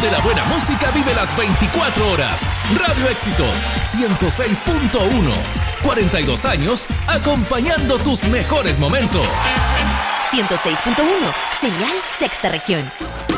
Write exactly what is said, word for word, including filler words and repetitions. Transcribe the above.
donde la buena música vive las veinticuatro horas. Radio Éxitos ciento seis punto uno. cuarenta y dos años acompañando tus mejores momentos. ciento seis punto uno, señal sexta región.